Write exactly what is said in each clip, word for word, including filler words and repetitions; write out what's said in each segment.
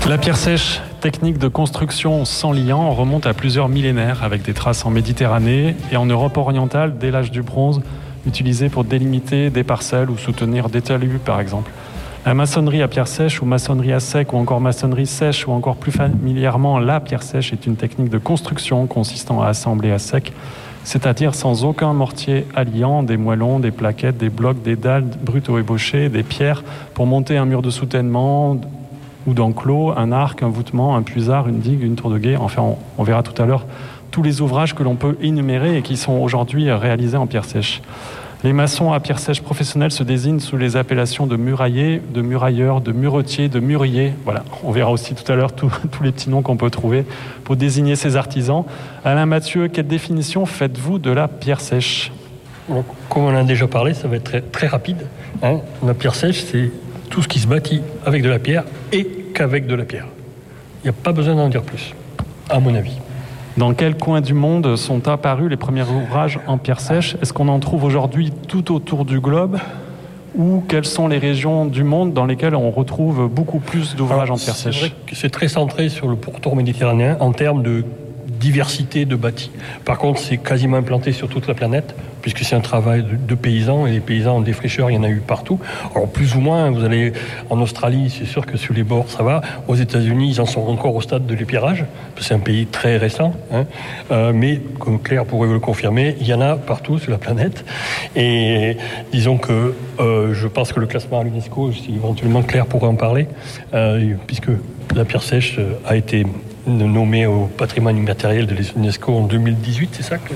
La pierre sèche, technique de construction sans liant, remonte à plusieurs millénaires avec des traces en Méditerranée et en Europe orientale dès l'âge du bronze, utilisée pour délimiter des parcelles ou soutenir des talus par exemple. La maçonnerie à pierre sèche ou maçonnerie à sec ou encore maçonnerie sèche ou encore plus familièrement la pierre sèche est une technique de construction consistant à assembler à sec, c'est-à-dire sans aucun mortier alliant, des moellons, des plaquettes, des blocs, des dalles brutaux ébauchés, des pierres pour monter un mur de soutènement ou d'enclos, un arc, un voûtement, un puisard, une digue, une tour de guet. Enfin, on, on verra tout à l'heure tous les ouvrages que l'on peut énumérer et qui sont aujourd'hui réalisés en pierre sèche. Les maçons à pierre sèche professionnels se désignent sous les appellations de muraillers, de murailleurs, de muretiers, de mûriers. Voilà, on verra aussi tout à l'heure tous les petits noms qu'on peut trouver pour désigner ces artisans. Alain Mathieu, quelle définition faites-vous de la pierre sèche ? Donc, comme on en a déjà parlé, ça va être très, très rapide. Hein. La pierre sèche, c'est tout ce qui se bâtit avec de la pierre et qu'avec de la pierre. Il n'y a pas besoin d'en dire plus, à mon avis. Dans quel coin du monde sont apparus les premiers ouvrages en pierre sèche ? Est-ce qu'on en trouve aujourd'hui tout autour du globe ? Ou quelles sont les régions du monde dans lesquelles on retrouve beaucoup plus d'ouvrages en pierre sèche ? C'est vrai que c'est très centré sur le pourtour méditerranéen en termes de diversité de bâtis. Par contre, c'est quasiment implanté sur toute la planète, puisque c'est un travail de, de paysans, et les paysans en défricheur, il y en a eu partout. Alors, plus ou moins, vous allez en Australie, c'est sûr que sur les bords, ça va. Aux États-Unis, ils en sont encore au stade de l'épierrage, parce que c'est un pays très récent. Hein. Euh, mais, comme Claire pourrait vous le confirmer, il y en a partout sur la planète. Et disons que euh, je pense que le classement à l'UNESCO, si éventuellement Claire pourrait en parler, euh, puisque la pierre sèche a été nommé au patrimoine immatériel de l'UNESCO en deux mille dix-huit, c'est ça que...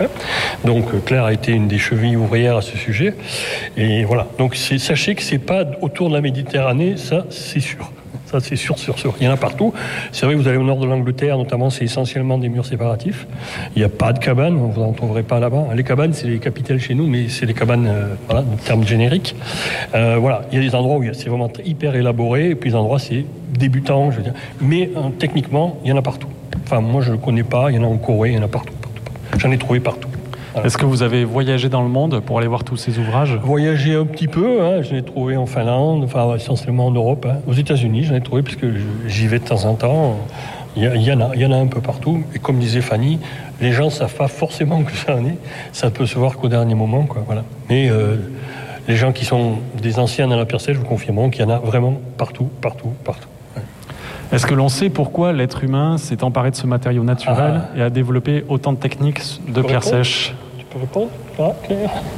Donc Claire a été une des chevilles ouvrières à ce sujet. Et voilà. Donc c'est, sachez que c'est pas autour de la Méditerranée, ça c'est sûr. Ça c'est sûr, sûr, sûr. Il y en a partout. C'est vrai que vous allez au nord de l'Angleterre, notamment, c'est essentiellement des murs séparatifs. Il n'y a pas de cabanes, vous n'en trouverez pas là-bas. Les cabanes, c'est les capitales chez nous, mais c'est les cabanes, euh, voilà, en termes génériques. Euh, voilà. Il y a des endroits où c'est vraiment hyper élaboré, et puis des endroits c'est débutant, je veux dire. Mais euh, techniquement, il y en a partout. Enfin, moi je ne connais pas, il y en a en Corée, il y en a partout, partout, partout. J'en ai trouvé partout. Voilà. Est-ce que vous avez voyagé dans le monde pour aller voir tous ces ouvrages ? Voyagé un petit peu, hein, je l'ai trouvé en Finlande, enfin essentiellement en Europe, hein. Aux États-Unis, j'en ai trouvé puisque j'y vais de temps en temps. Il y, y en a, il y en a un peu partout. Et comme disait Fanny, les gens ne savent pas forcément que ça en est. Ça peut se voir qu'au dernier moment, quoi. Voilà. Mais euh, les gens qui sont des anciens dans la pierre sèche vous confirmeront qu'il y en a vraiment partout, partout, partout. Ouais. Est-ce que l'on sait pourquoi l'être humain s'est emparé de ce matériau naturel ah. et a développé autant de techniques de pierre sèche ? Tu peux répondre ? Ah, Claire ? Non ?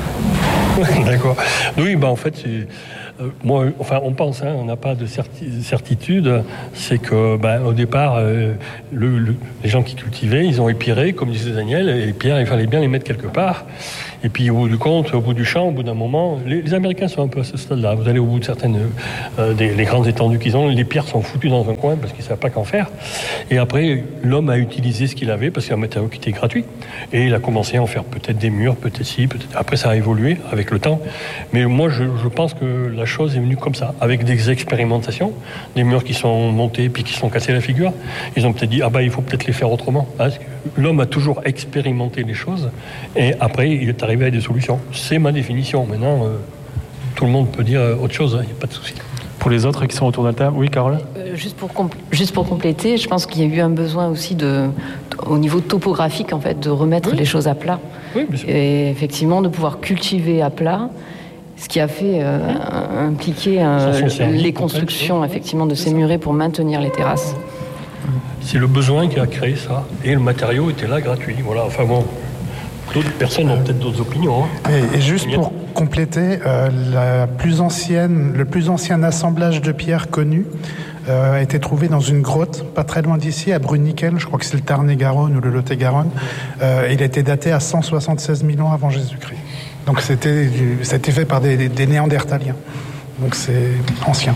D'accord. Oui, bah en fait, c'est, euh, moi, enfin, on pense, hein, on n'a pas de certi- certitude. C'est que, bah, au départ, euh, le, le, les gens qui cultivaient, ils ont épiré, comme disait Daniel, les pierres, il fallait bien les mettre quelque part. Et puis, au bout du compte, au bout du champ, au bout d'un moment, les, les Américains sont un peu à ce stade-là. Vous allez au bout de certaines, euh, des les grandes étendues qu'ils ont, les pierres sont foutues dans un coin parce qu'ils ne savent pas qu'en faire. Et après, l'homme a utilisé ce qu'il avait parce que c'est un matériau qui était gratuit. Et il a commencé à en faire peut-être des murs, peut-être ci, peut-être. Après, ça a évolué avec le temps. Mais moi, je, je pense que la chose est venue comme ça, avec des expérimentations, des murs qui sont montés puis qui sont cassés la figure. Ils ont peut-être dit, ah bah, il faut peut-être les faire autrement. Parce que l'homme a toujours expérimenté les choses et après, il est arrivé à des solutions. C'est ma définition. Maintenant, euh, tout le monde peut dire autre chose, il hein, n'y a pas de souci. Pour les autres qui sont autour de la table, oui, Carole ? euh, juste, pour compl- juste pour compléter, je pense qu'il y a eu un besoin aussi, de, au niveau topographique, en fait, de remettre oui. les choses à plat. Oui, bien sûr. Et effectivement, de pouvoir cultiver à plat, ce qui a fait euh, impliquer euh, les constructions, effectivement, de ces murets pour maintenir les terrasses. C'est le besoin qui a créé ça. Et le matériau était là, gratuit. Voilà, enfin bon... D'autres personnes ont peut-être d'autres opinions. Hein. Et, et juste pour compléter, euh, la plus ancienne, le plus ancien assemblage de pierres connu euh, a été trouvé dans une grotte, pas très loin d'ici, à Bruniquel, je crois que c'est le Tarn-et-Garonne ou le Lot-et-Garonne. Euh, il a été daté à cent soixante-seize mille ans avant Jésus-Christ. Donc c'était, c'était fait par des, des Néandertaliens. Donc c'est ancien.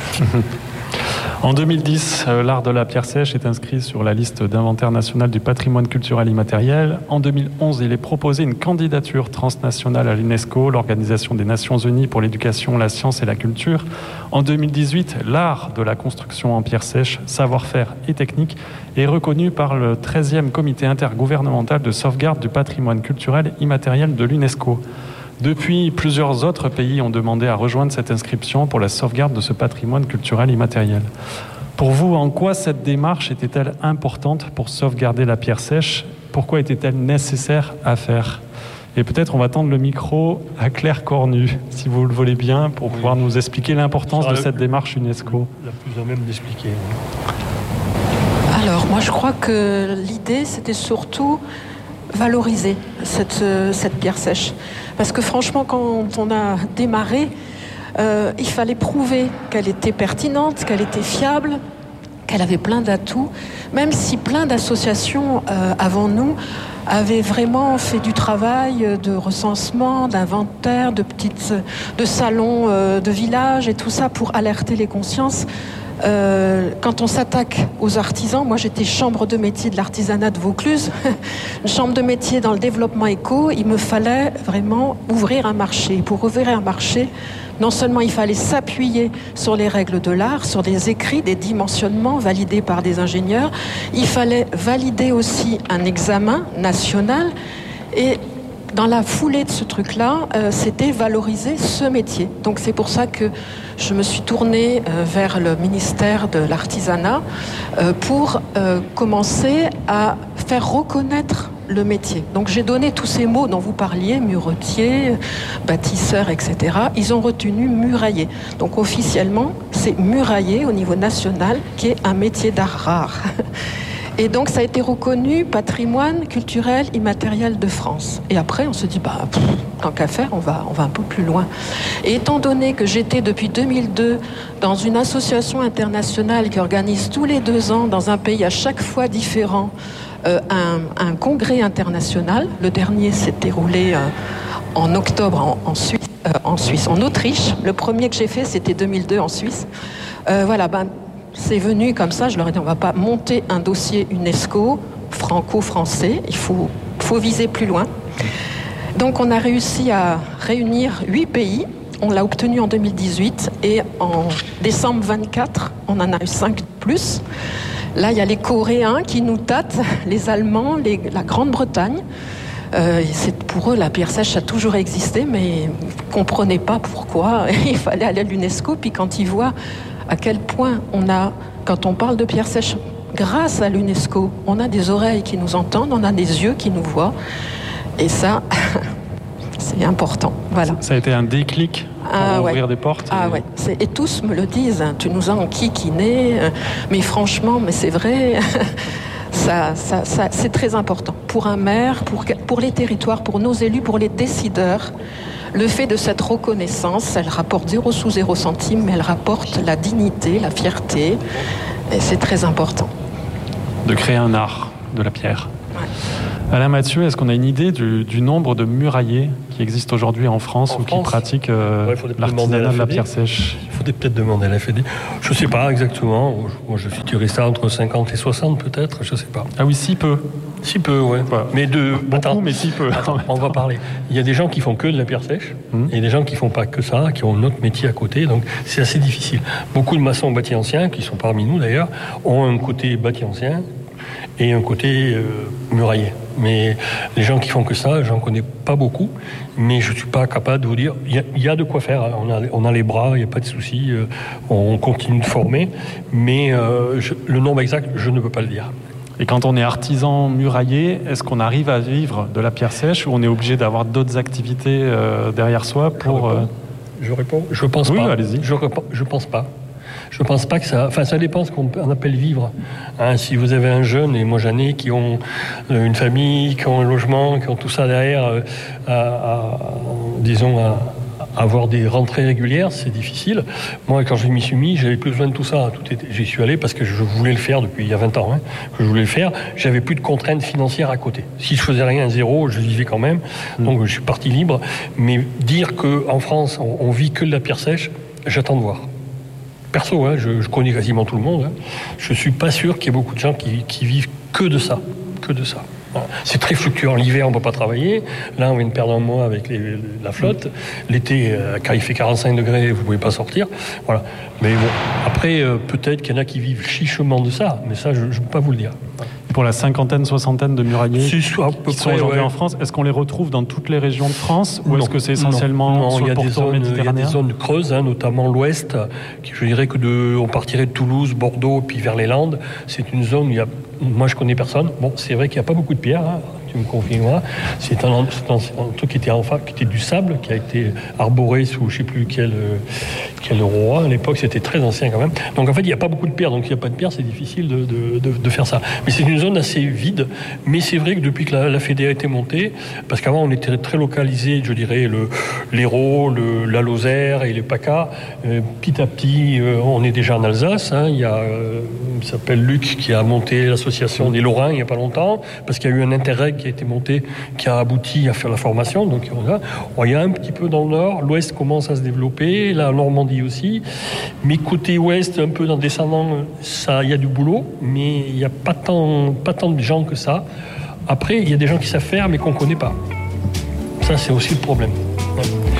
En deux mille dix, euh, l'art de la pierre sèche est inscrit sur la liste d'inventaire national du patrimoine culturel immatériel. En deux mille onze, il est proposé une candidature transnationale à l'UNESCO, l'Organisation des Nations Unies pour l'éducation, la science et la culture. En deux mille dix-huit, l'art de la construction en pierre sèche, savoir-faire et technique, est reconnu par le treizième comité intergouvernemental de sauvegarde du patrimoine culturel immatériel de l'UNESCO. Depuis, plusieurs autres pays ont demandé à rejoindre cette inscription pour la sauvegarde de ce patrimoine culturel immatériel. Pour vous, en quoi cette démarche était-elle importante pour sauvegarder la pierre sèche? Pourquoi était-elle nécessaire à faire? Et peut-être on va tendre le micro à Claire Cornu, si vous le voulez bien, pour pouvoir oui. nous expliquer l'importance de cette le, démarche UNESCO. La plus à même d'expliquer. Alors, moi je crois que l'idée, c'était surtout valoriser cette, cette pierre sèche. Parce que franchement, quand on a démarré, euh, il fallait prouver qu'elle était pertinente, qu'elle était fiable, qu'elle avait plein d'atouts, même si plein d'associations euh, avant nous avaient vraiment fait du travail de recensement, d'inventaire, de petites, de salons euh, de village et tout ça pour alerter les consciences. Euh, quand on s'attaque aux artisans, moi j'étais chambre de métier de l'artisanat de Vaucluse, une chambre de métier dans le développement éco, il me fallait vraiment ouvrir un marché. Pour ouvrir un marché, non seulement il fallait s'appuyer sur les règles de l'art, sur des écrits, des dimensionnements validés par des ingénieurs, il fallait valider aussi un examen national et dans la foulée de ce truc-là, euh, c'était valoriser ce métier. Donc c'est pour ça que je me suis tournée euh, vers le ministère de l'Artisanat euh, pour euh, commencer à faire reconnaître le métier. Donc j'ai donné tous ces mots dont vous parliez, muretier, bâtisseur, et cetera. Ils ont retenu murailler. Donc officiellement, c'est murailler au niveau national qui est un métier d'art rare. Et donc ça a été reconnu patrimoine culturel immatériel de France. Et après on se dit, bah, pff, tant qu'à faire, on va, on va un peu plus loin. Et étant donné que j'étais depuis deux mille deux dans une association internationale qui organise tous les deux ans dans un pays à chaque fois différent euh, un, un congrès international, le dernier s'est déroulé euh, en octobre en, en Suisse, euh, en Suisse, en Autriche. Le premier que j'ai fait c'était deux mille deux en Suisse. Euh, voilà, ben c'est venu comme ça, je leur ai dit on ne va pas monter un dossier UNESCO franco-français, il faut, faut viser plus loin. Donc on a réussi à réunir huit pays, on l'a obtenu en deux mille dix-huit et en décembre vingt-quatre, on en a eu cinq de plus. Là il y a les Coréens qui nous tâtent, les Allemands, les, la Grande-Bretagne. Euh, c'est, pour eux la pierre sèche a toujours existé mais ils ne comprenaient pas pourquoi il fallait aller à l'UNESCO, puis quand ils voient à quel point on a, quand on parle de pierre sèche, grâce à l'UNESCO, on a des oreilles qui nous entendent, on a des yeux qui nous voient. Et ça, c'est important. Voilà. Ça a été un déclic pour ah, ouvrir ouais. des portes. Ah et... ouais. C'est, et tous me le disent. Hein, tu nous as enquiquinés. Euh, mais franchement, mais c'est vrai. ça, ça, ça, c'est très important pour un maire, pour, pour les territoires, pour nos élus, pour les décideurs. Le fait de cette reconnaissance, elle rapporte zéro sous zéro centime, mais elle rapporte la dignité, la fierté, et c'est très important. De créer un art de la pierre. Ouais. Alain Mathieu, est-ce qu'on a une idée du, du nombre de muraillers qui existent aujourd'hui en France en ou France, qui pratiquent euh, ouais, l'artisanat de la pierre sèche? Il faudrait peut-être demander à la F E D. Je ne sais pas exactement. Moi, je situerais ça entre cinquante et soixante peut-être, je ne sais pas. Ah oui, si peu. Si peu, oui. Enfin, mais de beaucoup, attends, mais si peu. Attends, on va parler. Il y a des gens qui font que de la pierre sèche, hum. et des gens qui ne font pas que ça, qui ont un autre métier à côté, donc c'est assez difficile. Beaucoup de maçons bâtis anciens, qui sont parmi nous d'ailleurs, ont un côté bâti ancien et un côté euh, murailler. Mais les gens qui font que ça, j'en connais pas beaucoup, mais je suis pas capable de vous dire, il y, y a de quoi faire, on a, on a les bras, il n'y a pas de souci, euh, on continue de former, mais euh, je, le nombre exact, je ne peux pas le dire. Et quand on est artisan murailler, est-ce qu'on arrive à vivre de la pierre sèche ou on est obligé d'avoir d'autres activités euh, derrière soi pour... Euh... Je réponds, je pense oui, pas. Allez-y. Je, je pense pas. Je ne pense pas que ça... Enfin, ça dépend ce qu'on appelle vivre. Hein, si vous avez un jeune, et moi j'en ai, qui ont une famille, qui ont un logement, qui ont tout ça derrière, euh, à, à, disons, à, à avoir des rentrées régulières, c'est difficile. Moi, quand je m'y suis mis, j'avais plus besoin de tout ça. Tout était, j'y suis allé parce que je voulais le faire depuis il y a vingt ans, hein, que je voulais le faire. J'avais plus de contraintes financières à côté. Si je faisais rien à zéro, je vivais quand même. Donc, je suis parti libre. Mais dire qu'en France, on, on vit que de la pierre sèche, j'attends de voir. Perso, hein, je, je connais quasiment tout le monde. Hein. Je ne suis pas sûr qu'il y ait beaucoup de gens qui, qui vivent que de ça. Que de ça. Voilà. C'est très fluctuant. L'hiver, on ne peut pas travailler. Là, on vient de perdre un mois avec les, la flotte. L'été, euh, quand il fait quarante-cinq degrés, vous ne pouvez pas sortir. Voilà. Mais bon, après, euh, peut-être qu'il y en a qui vivent chichement de ça. Mais ça, je ne peux pas vous le dire. pour la cinquantaine, soixantaine de muraillés qui sont aujourd'hui ouais. en France. Est-ce qu'on les retrouve dans toutes les régions de France ou non, est-ce que c'est essentiellement non, non, sur le pourtour méditerranéen ? Il y a des zones creuses, hein, notamment l'ouest, qui, je dirais que de, on partirait de Toulouse, Bordeaux, puis vers les Landes. C'est une zone où il y a, moi je connais personne. Bon, c'est vrai qu'il n'y a pas beaucoup de pierres, hein, tu me confirmeras. C'est un, c'est un, un truc qui était, enfin, qui était du sable, qui a été arboré sous je ne sais plus quel, quel roi. À l'époque, c'était très ancien quand même. Donc en fait, il n'y a pas beaucoup de pierres. Donc il n'y a pas de pierres, c'est difficile de, de, de, de faire ça. Mais c'est une zone assez vide. Mais c'est vrai que depuis que la, la Fédé a été montée, parce qu'avant on était très localisé, je dirais, le, l'Hérault, le, la Lozère et les P A C A. Euh, petit à petit, euh, on est déjà en Alsace. Hein. Il y a, euh, il s'appelle Luc, qui a monté l'association des Lorrains il n'y a pas longtemps, parce qu'il y a eu un Interreg qui a été monté, qui a abouti à faire la formation. Donc on a, on, il y a un petit peu dans le nord, l'ouest commence à se développer, la Normandie aussi. Mais côté ouest, un peu en descendant, ça, il y a du boulot, mais il n'y a pas tant, pas tant de gens que ça. Après, il y a des gens qui savent faire, mais qu'on ne connaît pas. Ça, c'est aussi le problème. Ouais.